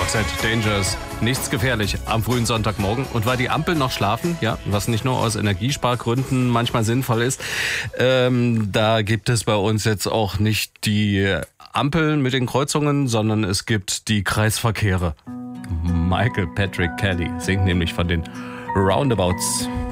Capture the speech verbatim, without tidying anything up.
Roxette Dangerous. Nichts gefährlich am frühen Sonntagmorgen. Und weil die Ampeln noch schlafen, ja, was nicht nur aus Energiespargründen manchmal sinnvoll ist, ähm, da gibt es bei uns jetzt auch nicht die Ampeln mit den Kreuzungen, sondern es gibt die Kreisverkehre. Michael Patrick Kelly singt nämlich von den Roundabouts.